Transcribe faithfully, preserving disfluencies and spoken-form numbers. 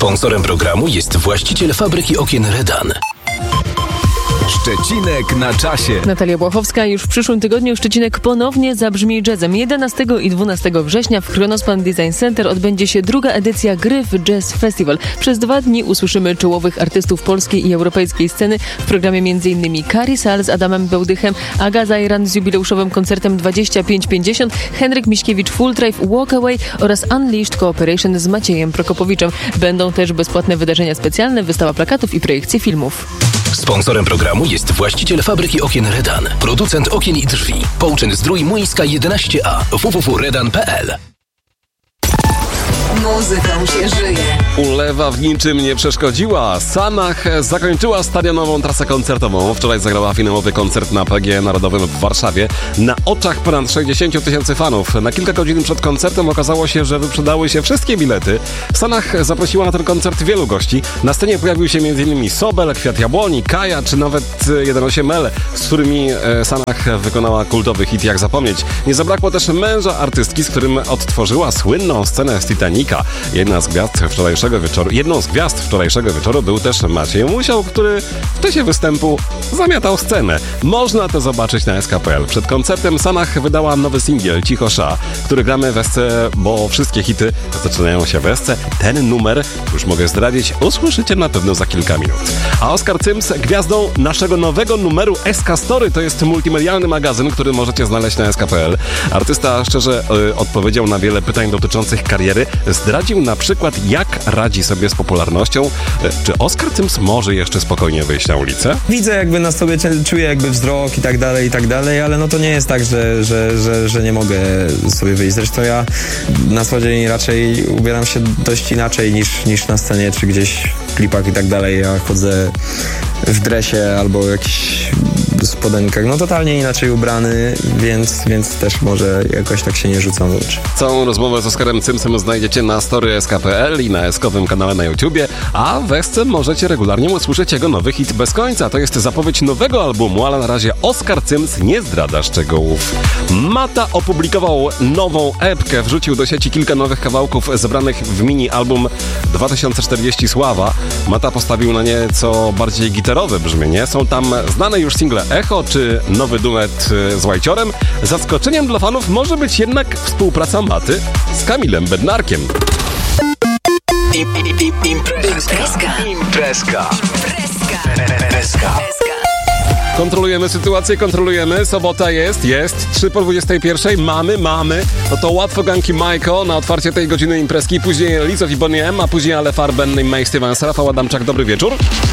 Sponsorem programu jest właściciel fabryki okien Redan. Szczecinek na czasie. Natalia Błachowska. Już w przyszłym tygodniu Szczecinek ponownie zabrzmi jazzem. jedenastego i dwunastego września w Kronospan Design Center odbędzie się druga edycja Gryf Jazz Festival. Przez dwa dni usłyszymy czołowych artystów polskiej i europejskiej sceny. W programie m.in. Kari Sal z Adamem Bełdychem, Aga Zajran z jubileuszowym koncertem dwadzieścia pięć pięćdziesiąt, Henryk Miśkiewicz Full Drive Walk Away oraz Unleashed Cooperation z Maciejem Prokopowiczem. Będą też bezpłatne wydarzenia specjalne, wystawa plakatów i projekcje filmów. Sponsorem programu jest właściciel fabryki okien Redan. Producent okien i drzwi. Połczyn Zdrój Młyńska jedenaście A. w w w kropka redan kropka p l. Muzyką się żyje. Ulewa w niczym nie przeszkodziła. Sanach zakończyła stadionową trasę koncertową. Wczoraj zagrała finałowy koncert na P G Narodowym w Warszawie. Na oczach ponad sześćdziesiąt tysięcy fanów. Na kilka godzin przed koncertem okazało się, że wyprzedały się wszystkie bilety. Sanach zaprosiła na ten koncert wielu gości. Na scenie pojawił się m.in. Sobel, Kwiat Jabłoni, Kaja czy nawet jeden osiem L, z którymi Sanach wykonała kultowy hit Jak zapomnieć. Nie zabrakło też męża artystki, z którym odtworzyła słynną scenę z Titanica. Jedna z gwiazd wczorajszego wieczoru, jedną z gwiazd wczorajszego wieczoru był też Maciej Musiał, który w czasie występu zamiatał scenę. Można to zobaczyć na S K P L. Przed koncertem Sanach wydała nowy singiel Cicho Sza, który gramy w Esce, bo wszystkie hity zaczynają się w Esce. Ten numer, już mogę zdradzić, usłyszycie na pewno za kilka minut. A Oskar Cyms gwiazdą naszego nowego numeru S K Story. To jest multimedialny magazyn, który możecie znaleźć na S K P L. Artysta szczerze y, odpowiedział na wiele pytań dotyczących kariery. Zdradził na przykład, jak radzi sobie z popularnością. Czy Oskar Cyms może jeszcze spokojnie wyjść na ulicę? Widzę jakby na sobie, czuję jakby wzrok i tak dalej, i tak dalej, ale no to nie jest tak, że, że, że, że nie mogę sobie wyjść. Zresztą ja na co dzień raczej ubieram się dość inaczej niż, niż na scenie, czy gdzieś w klipach i tak dalej. Ja chodzę w dresie albo jakichś spodenkach, no totalnie inaczej ubrany, więc, więc też może jakoś tak się nie rzucam w oczy. Całą rozmowę z Oskarem Cymsem znajdziecie na story S K P L i na eskowym kanale na YouTubie, a w Esce możecie regularnie usłyszeć jego nowy hit Bez końca. To jest zapowiedź nowego albumu, ale na razie Oskar Cyms nie zdradza szczegółów. Mata opublikował nową epkę, wrzucił do sieci kilka nowych kawałków zebranych w mini-album dwa tysiące czterdzieści Sława. Mata postawił na nieco bardziej gitarowe brzmienie. Są tam znane już single Echo czy nowy duet z Łajciorem. Zaskoczeniem dla fanów może być jednak współpraca Maty z Kamilem Bednarkiem. Imprezka. Imprezka. Imprezka. Kontrolujemy sytuację, kontrolujemy. Sobota jest, jest. trzy po dwudziestej pierwszej. Mamy, mamy. No to łatwo ganki Majko na otwarcie tej godziny imprezki. Później Lizow i Bonnie M, a później Ale Farben i May Stevens. Rafał Adamczak, dobry wieczór.